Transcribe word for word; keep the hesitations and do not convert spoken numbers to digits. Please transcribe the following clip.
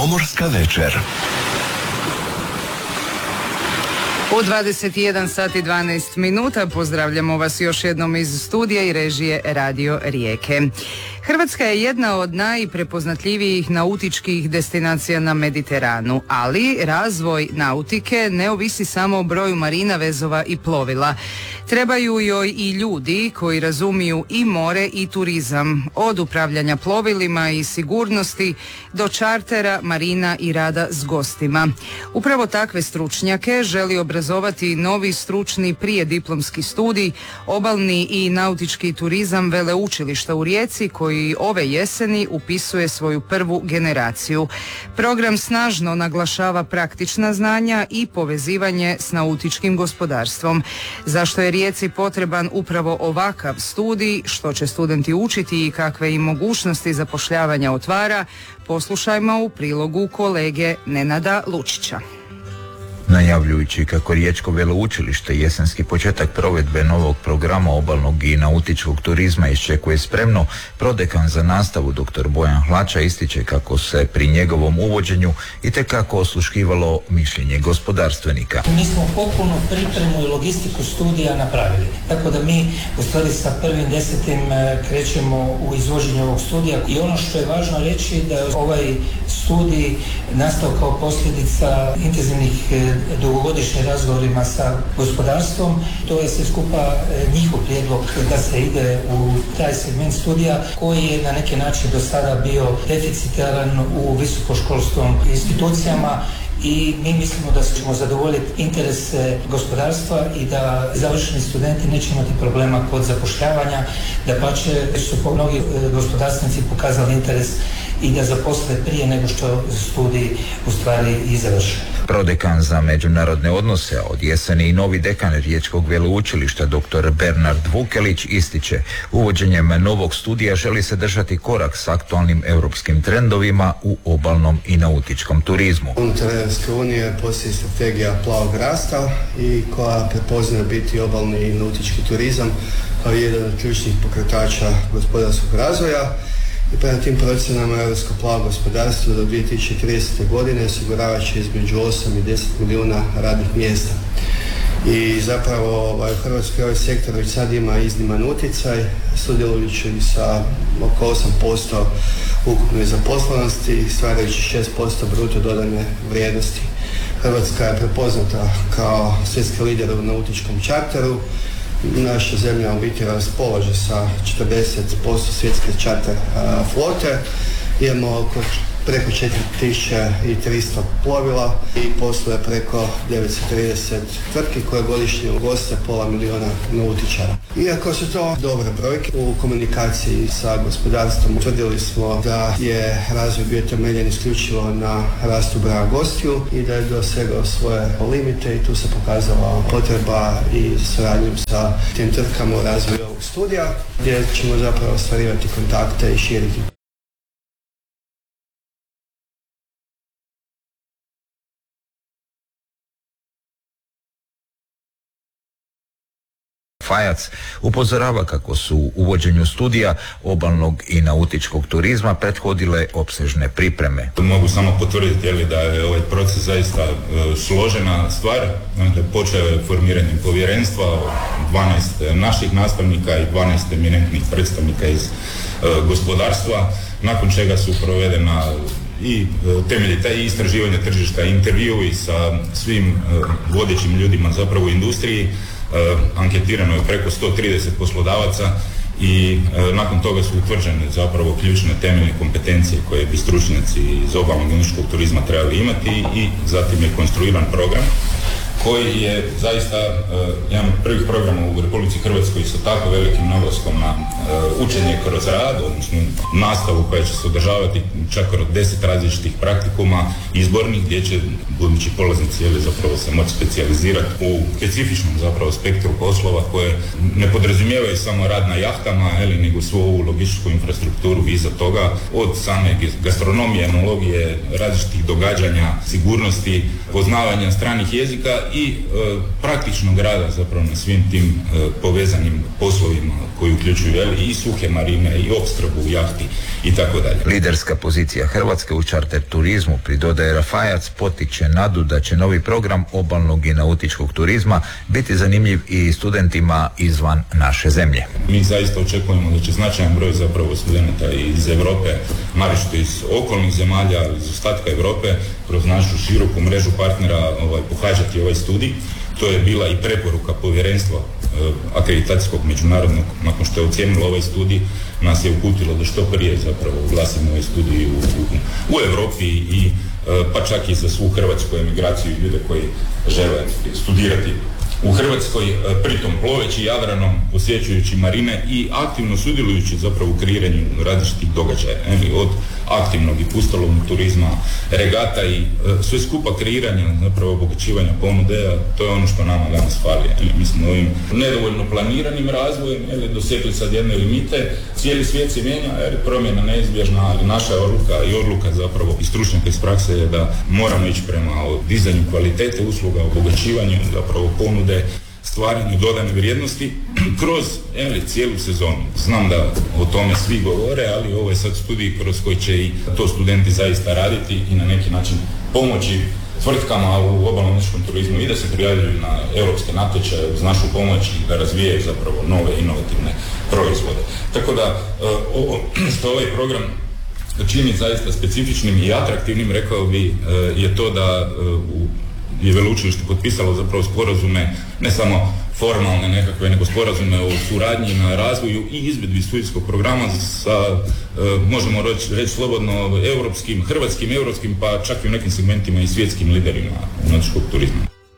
Pomorska večer. U dvadeset jedan sati i dvanaest minuta pozdravljamo vas još jednom iz studija i režije Radio Rijeke. Hrvatska je jedna od najprepoznatljivijih nautičkih destinacija na Mediteranu, ali razvoj nautike ne ovisi samo o broju marina, vezova i plovila. Trebaju joj i ljudi koji razumiju i more i turizam, od upravljanja plovilima i sigurnosti do čartera, marina i rada s gostima. Upravo takve stručnjake želi obrazovati novi stručni prijediplomski studij obalni i nautički turizam Veleučilišta u Rijeci, koji i ove jeseni upisuje svoju prvu generaciju. Program snažno naglašava praktična znanja i povezivanje s nautičkim gospodarstvom. Zašto je Rijeci potreban upravo ovakav studij, što će studenti učiti i kakve im mogućnosti zapošljavanja otvara, poslušajmo u prilogu kolege Nenada Lučića. Najavljujući kako Riječko veleučilište jesenski početak provedbe novog programa obalnog i nautičkog turizma iščekuje spremno, prodekan za nastavu dr. Bojan Hlača ističe kako se pri njegovom uvođenju itekako osluškivalo mišljenje gospodarstvenika. Mi smo potpuno pripremu i logistiku studija napravili, tako da mi u stvari sa prvim desetim krećemo u izvođenje ovog studija i ono što je važno reći da je ovaj studij nastao kao posljedica intenzivnih dugogodišnjim razgovorima sa gospodarstvom. To je sve skupa njihov prijedlog da se ide u taj segment studija koji je na neki način do sada bio deficitaran u visokoškolskom institucijama i mi mislimo da ćemo zadovoljiti interese gospodarstva i da završeni studenti neće imati problema kod zapošljavanja, da pače su mnogi gospodarstvenici pokazali interes i da zaposle prije nego što studij u stvari i završe. Prodekan za međunarodne odnose, od jeseni i novi dekan Riječkog veleučilišta dr. Bernard Vukelić ističe, uvođenjem novog studija želi se držati korak s aktualnim europskim trendovima u obalnom i nautičkom turizmu. Unutar Europske unije postoji strategija plavog rasta i koja prepoznaje biti obalni i nautički turizam kao jedan od ključnih pokretača gospodarskog razvoja. I prema tim procjenama europsko plavo gospodarstvo do dvije tisuće tridesete. godine osiguravat će između osam i deset milijuna radnih mjesta. I zapravo ovaj, u Hrvatskoj ovaj sektor već sad ima izniman utjecaj, sudjelujući sa oko osam posto ukupne zaposlenosti, stvarajući šest posto bruto dodane vrijednosti. Hrvatska je prepoznata kao svjetski lider u nautičkom čarteru. Naša zemlja u biti raspolaže sa četrdeset posto svjetske čarter flote. Imamo oko preko četiri tisuće tristo plovila i posluje preko devetsto trideset tvrtki koje godišnje ugoste pola miliona nautičara. Iako su to dobre brojke, u komunikaciji sa gospodarstvom utvrdili smo da je razvoj bio temeljen isključivo na rastu broja gostiju i da je dosegao svoje limite i tu se pokazala potreba i suradnjom sa tim tvrtkama u razvoju ovog studija gdje ćemo zapravo ostvarivati kontakte i širiti. Fajac upozorava kako su uvođenju studija obalnog i nautičkog turizma prethodile opsežne pripreme. Mogu samo potvrditi jeli, da je ovaj proces zaista e, složena stvar. Dakle, počeo je formiranjem povjerenstva, dvanaest naših nastavnika i dvanaest eminentnih predstavnika iz e, gospodarstva, nakon čega su provedena i temeljita i istraživanja tržišta, intervjui sa svim e, vodećim ljudima zapravo u industriji. Uh, anketirano je preko sto trideset poslodavaca i uh, nakon toga su utvrđene zapravo ključne temeljne kompetencije koje bi stručnjaci iz obalnog i nautičkog turizma trebali imati i zatim je konstruiran program koji je zaista uh, jedan od prvih programa u Republici Hrvatskoj sa tako velikim naglaskom na uh, učenje kroz rad, odnosno nastavu koja će se održavati čak od deset različitih praktikuma izbornih gdje će budući polaznici jeli, zapravo se moći specijalizirati u specifičnom zapravo spektru poslova koje ne podrazumijevaju samo rad na jahtama, jeli, nego svu ovu logističku infrastrukturu iza toga, od same gastronomije, enologije, različitih događanja, sigurnosti, poznavanja stranih jezika i e, praktičnog rada zapravo na svim tim e, povezanim poslovima koji uključuju jel, i suhe marine i opskrbu jahti i tako dalje. Liderska pozicija Hrvatske u čarter turizmu, pridodaje Rafajac, potiče nadu da će novi program obalnog i nautičkog turizma biti zanimljiv i studentima izvan naše zemlje. Mi zaista očekujemo da će značajan broj zapravo studenta iz Europe, naročito iz okolnih zemalja, iz ostatka Europe, kroz našu široku mrežu partnera ovaj, pohađati ovaj studij. To je bila i preporuka povjerenstva eh, akreditacijskog međunarodnog, nakon što je ocijenilo ovaj studij, nas je uputilo da što prije zapravo oglasimo ovaj studij u, u, u Europi i eh, pa čak i za svu hrvatsku emigraciju i ljude koji žele studirati u Hrvatskoj, pritom ploveći Jadranom, posjećujući marine i aktivno sudjelujući zapravo u kreiranju različitih događaja, od aktivnog i pustolovnog turizma, regata i sve skupa kreiranja, zapravo obogaćivanja ponude, to je ono što nama danas fali. Mi smo ovim nedovoljno planiranim razvojem dosegli sad jedne limite, cijeli svijet se mijenja, jer promjena neizbježna, ali naša odluka i odluka zapravo i stručnjaka iz prakse je da moramo ići prema dizanju kvalitete usluga, obogaćivanju zapravo ponude, stvaranju dodane vrijednosti kroz eli, cijelu sezonu. Znam da o tome svi govore, ali ovo je sad studij kroz koji će i to studenti zaista raditi i na neki način pomoći tvrtkama u obalnom nautičkom turizmu i da se prijavljuju na europske natječaje uz našu pomoć i da razvijaju zapravo nove inovativne proizvode. Tako da ovo što ovaj program čini zaista specifičnim i atraktivnim, rekao bi, je to da u je veleučilište potpisalo zapravo sporazume, ne samo formalne nekakve, nego sporazume o suradnji na razvoju i izvedbi studijskog programa sa, e, možemo reći, reći slobodno, europskim, hrvatskim, europskim, pa čak i u nekim segmentima i svjetskim liderima nautičkog turizma.